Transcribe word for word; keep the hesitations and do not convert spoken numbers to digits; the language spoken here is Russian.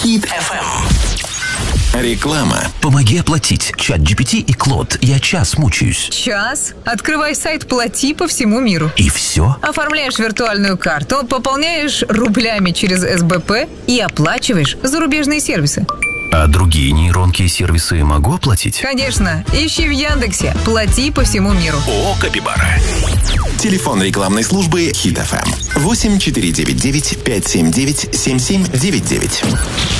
Хит эф эм. Реклама. Помоги оплатить. ChatGPT и Claude. Я час мучаюсь. Час? Открывай сайт «Плати» по всему миру. И все? Оформляешь виртуальную карту, пополняешь рублями через эс бэ пэ и оплачиваешь зарубежные сервисы. А другие нейронки и сервисы могу оплатить? Конечно. Ищи в Яндексе «Плати по всему миру». ООО «Капибара». Телефон рекламной службы Хит эф эм. восемь четыре девять девять пять семь девять семь семь девять девять.